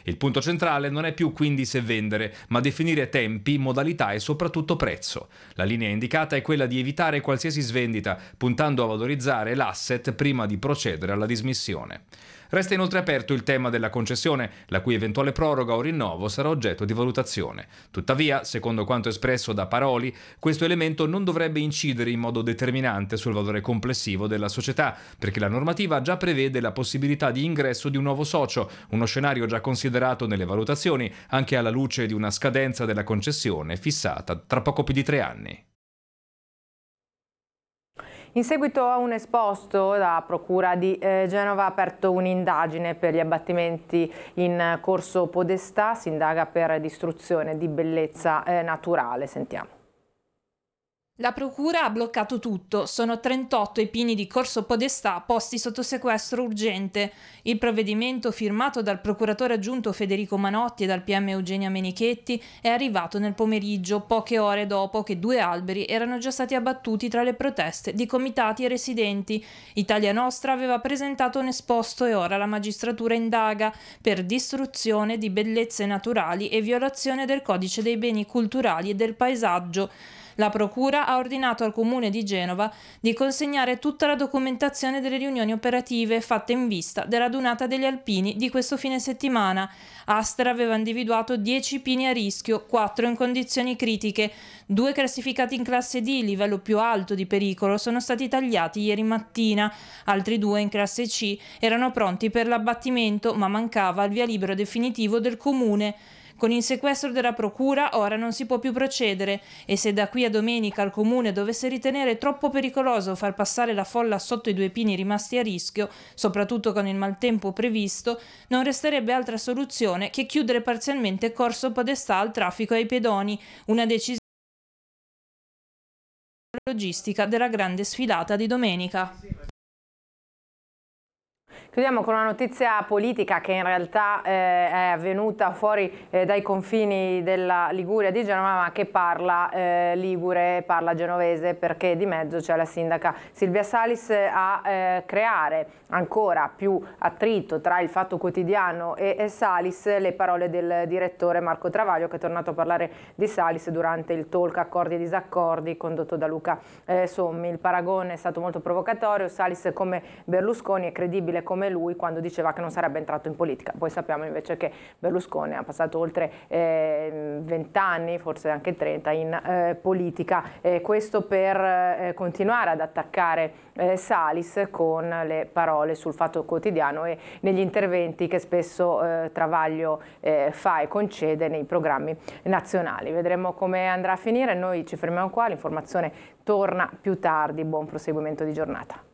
Il punto centrale non è più quindi se vendere, ma definire tempi, modalità e soprattutto prezzo. La linea indicata è quella di evitare qualsiasi svendita, puntando a valorizzare l'asset prima di procedere alla dismissione. Resta inoltre aperto il tema della concessione, la cui eventuale proroga o rinnovo sarà oggetto di valutazione. Tuttavia, secondo quanto espresso da Paroli, questo elemento non dovrebbe incidere in modo determinante sul valore complessivo della società, perché la normativa già prevede la possibilità di ingresso di un nuovo socio, uno scenario già considerato nelle valutazioni, anche alla luce di una scadenza della concessione fissata tra poco più di 3 anni. In seguito a un esposto, la Procura di Genova ha aperto un'indagine per gli abbattimenti in Corso Podestà, si indaga per distruzione di bellezza naturale. Sentiamo. La procura ha bloccato tutto, sono 38 i pini di Corso Podestà posti sotto sequestro urgente. Il provvedimento, firmato dal procuratore aggiunto Federico Manotti e dal PM Eugenia Menichetti, è arrivato nel pomeriggio, poche ore dopo che 2 alberi erano già stati abbattuti tra le proteste di comitati e residenti. Italia Nostra aveva presentato un esposto e ora la magistratura indaga per distruzione di bellezze naturali e violazione del codice dei beni culturali e del paesaggio. La Procura ha ordinato al Comune di Genova di consegnare tutta la documentazione delle riunioni operative fatte in vista della radunata degli alpini di questo fine settimana. Astra aveva individuato 10 pini a rischio, 4 in condizioni critiche, 2 classificati in classe D, livello più alto di pericolo, sono stati tagliati ieri mattina. Altri 2 in classe C erano pronti per l'abbattimento, ma mancava il via libera definitivo del Comune. Con il sequestro della Procura ora non si può più procedere e se da qui a domenica il Comune dovesse ritenere troppo pericoloso far passare la folla sotto i 2 pini rimasti a rischio, soprattutto con il maltempo previsto, non resterebbe altra soluzione che chiudere parzialmente Corso Podestà al traffico e ai pedoni, una decisione logistica della grande sfilata di domenica. Chiudiamo con una notizia politica che in realtà è avvenuta fuori dai confini della Liguria di Genova, ma che parla ligure, parla genovese, perché di mezzo c'è la sindaca Silvia Salis a creare ancora più attrito tra il Fatto Quotidiano e Salis le parole del direttore Marco Travaglio, che è tornato a parlare di Salis durante il talk Accordi e Disaccordi condotto da Luca Sommi. Il paragone è stato molto provocatorio, Salis come Berlusconi è credibile come lui quando diceva che non sarebbe entrato in politica. Poi sappiamo invece che Berlusconi ha passato oltre 20 anni, forse anche 30, in politica. Questo per continuare ad attaccare Salis con le parole sul Fatto Quotidiano e negli interventi che spesso Travaglio fa e concede nei programmi nazionali. Vedremo come andrà a finire. Noi ci fermiamo qua, l'informazione torna più tardi. Buon proseguimento di giornata.